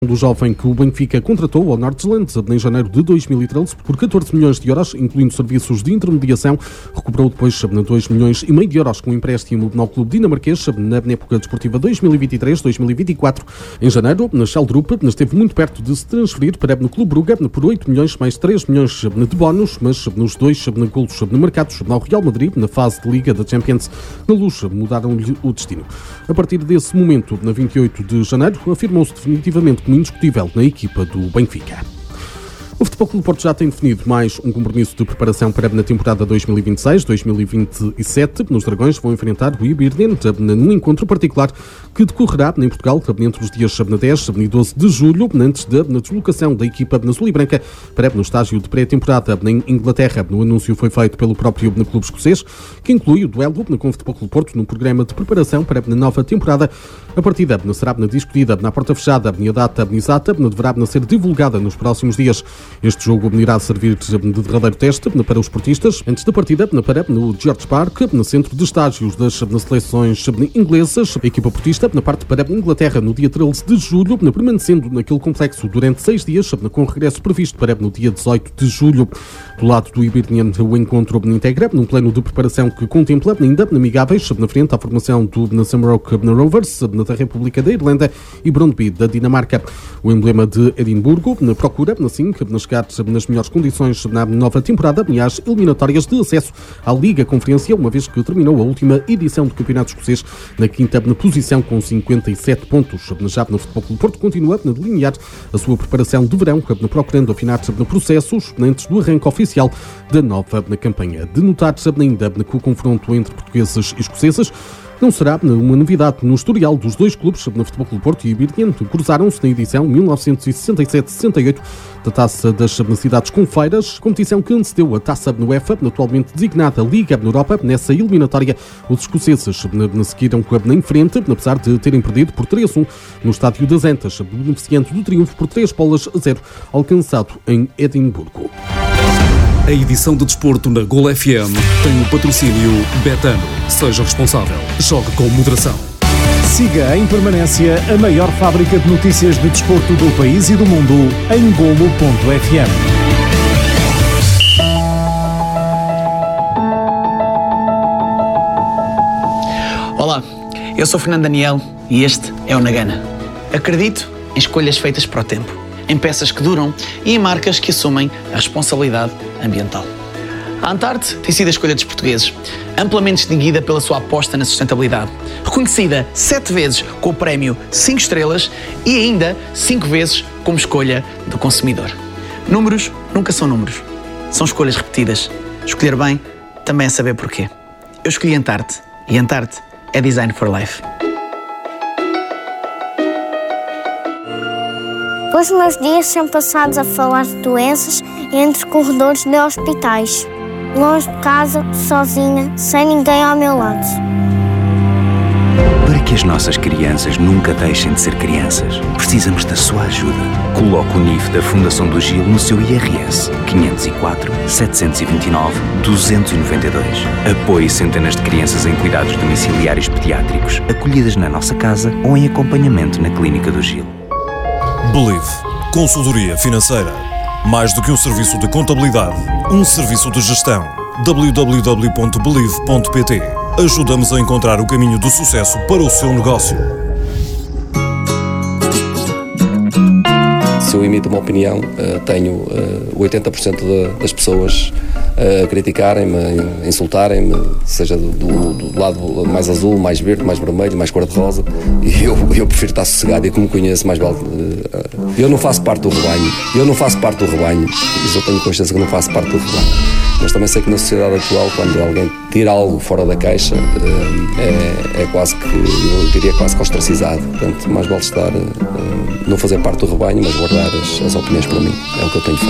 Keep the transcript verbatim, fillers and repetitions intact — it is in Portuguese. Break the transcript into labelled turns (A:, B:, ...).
A: do jovem que o Benfica contratou ao Nordsjælland em janeiro de dois mil e treze por catorze milhões de euros, incluindo serviços de intermediação. Recuperou depois dois milhões e meio de euros com um empréstimo no clube dinamarquês na época desportiva dois mil e vinte e três dois mil e vinte e quatro. Em janeiro, na Sheldrup, esteve muito perto de se transferir para o Clube Brugge por oito milhões mais três milhões de bónus, mas nos dois golos marcados ao Real Madrid na fase de Liga da Champions, na Luz, mudaram-lhe o destino. A partir desse momento, na vinte e oito de janeiro, afirmou-se definitivamente como indiscutível na equipa do Benfica. O Futebol Clube do Porto já tem definido mais um compromisso de preparação para a temporada dois mil e vinte e seis dois mil e vinte e sete. Nos Dragões vão enfrentar o Hibernian num encontro particular que decorrerá em Portugal entre os dias dez e doze de julho, antes da deslocação da equipa azul e branca para no estágio de pré-temporada em Inglaterra. O anúncio foi feito pelo próprio clube escocês, que inclui o duelo com o Futebol Clube do Porto no programa de preparação para a nova temporada. A partida será discutida na porta fechada e a data exata deverá ser divulgada nos próximos dias. Este jogo irá servir de derradeiro teste para os portistas antes da partida para no George Park, no centro de estágios das seleções inglesas. A equipa portista na parte para a Inglaterra no dia treze de julho, permanecendo naquele complexo durante seis dias, com regresso previsto para no dia dezoito de julho. Do lado do Hibernian, o encontro integra num plano de preparação que contempla ainda amigáveis na frente à formação do Shamrock Rovers da República da Irlanda e Brøndby da Dinamarca. O emblema de Edimburgo procura, assim, chegar nas melhores condições na nova temporada e às eliminatórias de acesso à Liga Conferência, uma vez que terminou a última edição do Campeonato Escocês na quinta posição com cinquenta e sete pontos. Já no Futebol Clube do Porto continua a delinear a sua preparação de verão, procurando afinar processos antes do arranque oficial da nova campanha. De notar ainda que o confronto entre portugueses e escoceses não será uma novidade no historial dos dois clubes. No Futebol Clube do Porto e Hibernian cruzaram-se na edição mil novecentos e sessenta e sete sessenta e oito da Taça das Cidades Confeiras, competição que antecedeu a Taça UEFA, atualmente designada Liga Europa. Nessa eliminatória, os escoceses seguiram em frente, apesar de terem perdido por três a um no Estádio das Antas, beneficiando do triunfo por três bolas a zero, alcançado em Edimburgo.
B: A edição de desporto na Gol F M tem o patrocínio Betano. Seja responsável. Jogue com moderação.
C: Siga em permanência a maior fábrica de notícias de desporto do país e do mundo em golo ponto f m.
D: Olá, eu sou Fernando Daniel e este é o Nagana. Acredito em escolhas feitas para o tempo, em peças que duram e em marcas que assumem a responsabilidade ambiental. A Antarte tem sido a escolha dos portugueses, amplamente distinguida pela sua aposta na sustentabilidade, reconhecida sete vezes com o prémio cinco estrelas e ainda cinco vezes como escolha do consumidor. Números nunca são números, são escolhas repetidas. Escolher bem também é saber porquê. Eu escolhi Antarte e Antarte é Design for Life.
E: Os meus dias são passados a falar de doenças entre corredores de hospitais, longe de casa, sozinha, sem ninguém ao meu lado.
F: Para que as nossas crianças nunca deixem de ser crianças, precisamos da sua ajuda. Coloque o N I F da Fundação do Gil no seu I R S quinhentos e quatro, setecentos e vinte e nove, duzentos e noventa e dois. Apoie centenas de crianças em cuidados domiciliários pediátricos, acolhidas na nossa casa ou em acompanhamento na Clínica do Gil.
G: Believe. Consultoria financeira. Mais do que um serviço de contabilidade, um serviço de gestão. w w w ponto believe ponto p t. Ajudamos a encontrar o caminho do sucesso para o seu negócio.
H: Se eu emito uma opinião, tenho oitenta por cento das pessoas a criticarem-me, a insultarem-me, seja do, do, do lado mais azul, mais verde, mais vermelho, mais cor-de-rosa, e eu, eu prefiro estar sossegado, e como conheço, mais vale. Eu não faço parte do rebanho, eu não faço parte do rebanho, mas eu tenho consciência que não faço parte do rebanho. Mas também sei que na sociedade atual, quando alguém tira algo fora da caixa, é, é quase que, eu diria quase que ostracizado. Portanto, mais vale estar, não fazer parte do rebanho, mas guardar as, as opiniões para mim. É o que eu tenho feito.